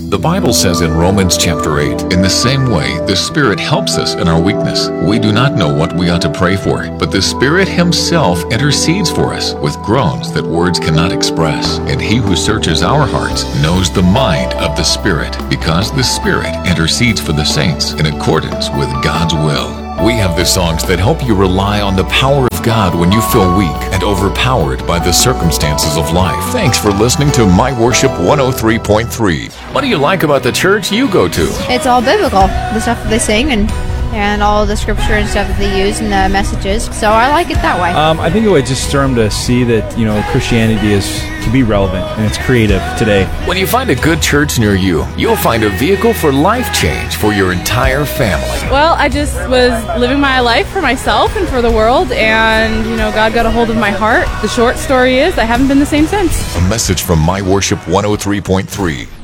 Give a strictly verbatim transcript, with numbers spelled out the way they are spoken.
The Bible says in Romans chapter eight, in the same way, the Spirit helps us in our weakness. We do not know what we ought to pray for, but the Spirit Himself intercedes for us with groans that words cannot express. And He who searches our hearts knows the mind of the Spirit, because the Spirit intercedes for the saints in accordance with God's will. We have the songs that help you rely on the power of God when you feel weak and overpowered by the circumstances of life. Thanks for listening to My Worship one oh three point three. What do you like about the church you go to? It's all biblical, the stuff that they sing and and all the scripture and stuff that they use and the messages. So I like it that way. Um, I think it would just stir them to see that, you know, Christianity is can be relevant and it's creative today. When you find a good church near you, you'll find a vehicle for life change for your entire family. Well, I just was living my life for myself and for the world, and, you know, God got a hold of my heart. The short story is I haven't been the same since. A message from My Worship one oh three point three.